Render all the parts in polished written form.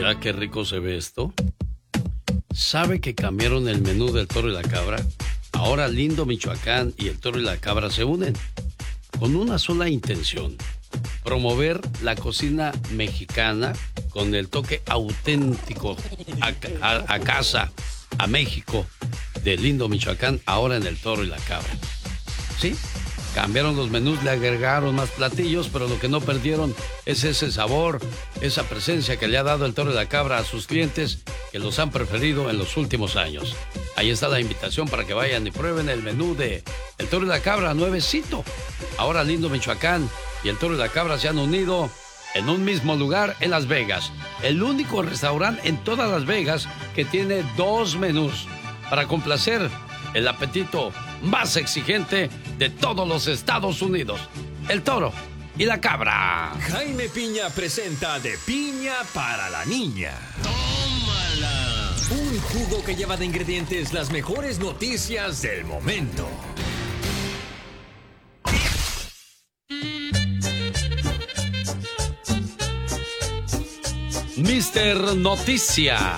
¿Verdad qué rico se ve esto? ¿Sabe que cambiaron el menú del Toro y la Cabra? Ahora Lindo Michoacán y el Toro y la Cabra se unen con una sola intención: promover la cocina mexicana con el toque auténtico a casa, a México, de Lindo Michoacán, ahora en el Toro y la Cabra. ¿Sí? Cambiaron los menús, le agregaron más platillos, pero lo que no perdieron es ese sabor, esa presencia que le ha dado el Toro y la Cabra a sus clientes que los han preferido en los últimos años. Ahí está la invitación para que vayan y prueben el menú de el Toro y la Cabra nuevecito. Ahora Lindo Michoacán y el Toro y la Cabra se han unido en un mismo lugar en Las Vegas. El único restaurante en todas Las Vegas que tiene 2 menús para complacer el apetito más exigente de todos los Estados Unidos. El Toro y la Cabra. Jaime Piña presenta De Piña para la Niña. ¡Tómala! Un jugo que lleva de ingredientes las mejores noticias del momento. Mister Noticia.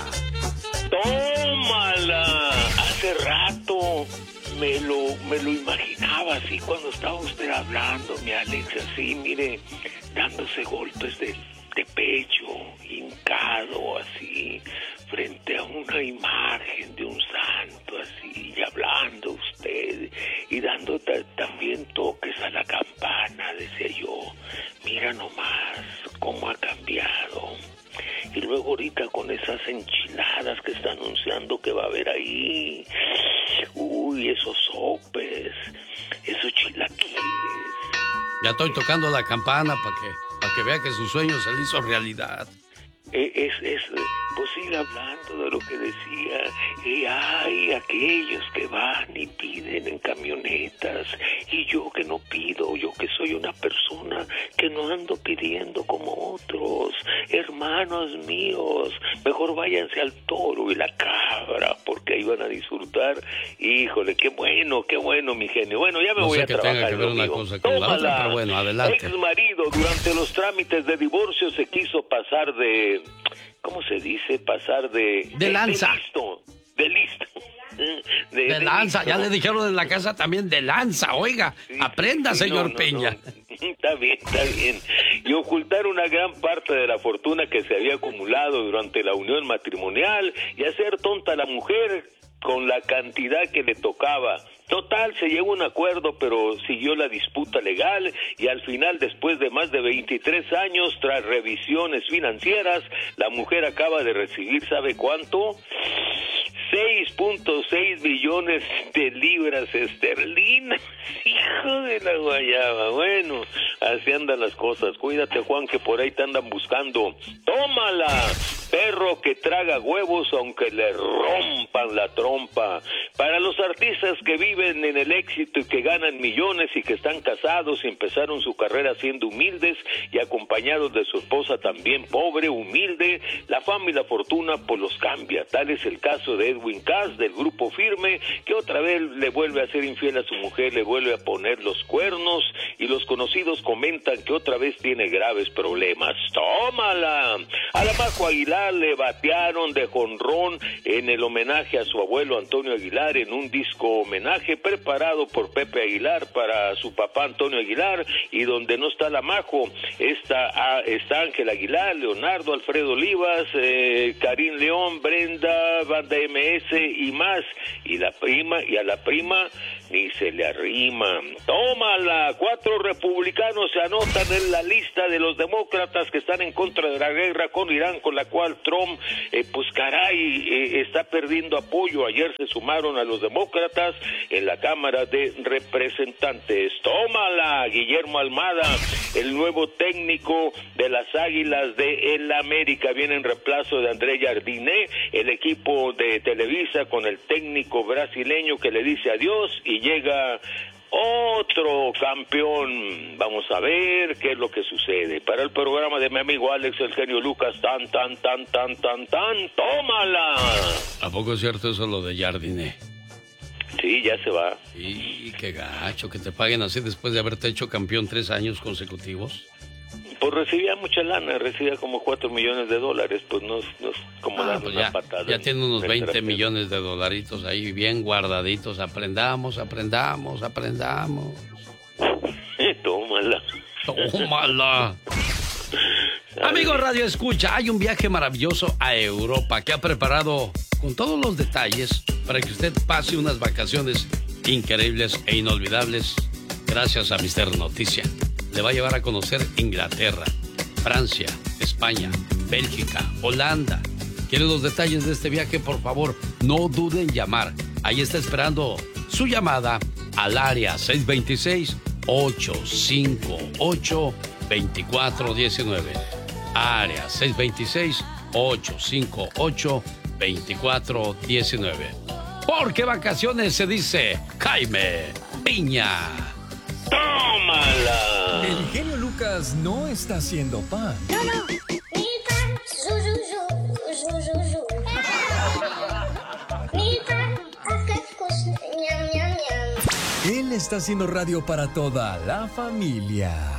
¡Tómala! Hace rato me lo imaginaba así cuando estaba usted hablando, mi Alex, así, mire, dándose golpes de pecho, hincado, así, frente a una imagen de un santo, así, y hablando usted, y dando también toques a la campana, decía yo. Mira nomás cómo ha cambiado. Y luego ahorita con esas enchiladas que está anunciando que va a haber ahí. Uy, esos sopes, esos chilaquiles. Ya estoy tocando la campana para que vea que su sueño se le hizo realidad. Pues sigue hablando de lo que decía. Y hay aquellos que van y piden en camionetas, y yo que no pido, yo que soy una persona que no ando pidiendo como otros. Hermanos míos, mejor váyanse al Toro y la Cabra, porque ahí van a disfrutar. Híjole, qué bueno, mi genio. Bueno, ya me voy a trabajar. No sé que tenga que ver una cosa con la otra, pero bueno, adelante. Ex marido durante los trámites de divorcio se quiso pasar de... ¿Cómo se dice? Pasar de lanza. De listo. De lanza. Ya le dijeron en la casa también de lanza. Oiga, sí, aprenda, sí, señor Peña. No. Está bien. Y ocultar una gran parte de la fortuna que se había acumulado durante la unión matrimonial y hacer tonta a la mujer con la cantidad que le tocaba. Total, se llegó a un acuerdo, pero siguió la disputa legal y al final, después de más de 23 años, tras revisiones financieras, la mujer acaba de recibir, ¿sabe cuánto? 6.6 millones de libras esterlinas. Hijo de la guayaba. Bueno, así andan las cosas. Cuídate, Juan, que por ahí te andan buscando. ¡Tómala! Perro que traga huevos aunque le rompan la trompa. Para los artistas que viven en el éxito y que ganan millones y que están casados y empezaron su carrera siendo humildes y acompañados de su esposa también pobre, humilde, la fama y la fortuna pues los cambia. Tal es el caso de Edwin Cass del Grupo Firme, que otra vez le vuelve a ser infiel a su mujer, le vuelve a poner los cuernos y los conocidos comentan que otra vez tiene graves problemas. ¡Tómala! A la Majo Aguilar le batearon de jonrón en el homenaje a su abuelo Antonio Aguilar en un disco homenaje preparado por Pepe Aguilar para su papá Antonio Aguilar, y donde no está la Majo está Ángel Aguilar, Leonardo, Alfredo Olivas, Karim León, Brenda, Banda MS y más, y a la prima ni se le arrima. tómala, 4 republicanos se anotan en la lista de los demócratas que están en contra de la guerra con Irán, con la cual Trump, está perdiendo apoyo. Ayer se sumaron a los demócratas en la Cámara de Representantes. Tómala, Guillermo Almada, el nuevo técnico de las Águilas de el América, viene en reemplazo de André Jardiné, el equipo de Televisa, con el técnico brasileño que le dice adiós y llega otro campeón. Vamos a ver qué es lo que sucede. Para el programa de mi amigo Alex, el genio Lucas, tómala. ¿A poco es cierto eso lo de Jardiné? Sí, ya se va. Y qué gacho que te paguen así después de haberte hecho campeón 3 años consecutivos. Pues recibía mucha lana, recibía como $4 millones, pues no es como darle pues una patada. Ya tiene unos en 20 trasero. millones de dolaritos ahí bien guardaditos. Aprendamos. Tómala. ¡Tómala! Amigos Radio Escucha, hay un viaje maravilloso a Europa que ha preparado con todos los detalles para que usted pase unas vacaciones increíbles e inolvidables gracias a Mister Noticia. Le va a llevar a conocer Inglaterra, Francia, España, Bélgica, Holanda. ¿Quiere los detalles de este viaje? Por favor, no duden en llamar. Ahí está esperando su llamada al área 626-858-2419. Área 626-858-2419. Porque vacaciones se dice Jaime Piña. ¡Tómala! El genio Lucas no está haciendo pan. No. Mi pan, Mi pan, ñam, ñam, ñam. Él está haciendo radio para toda la familia.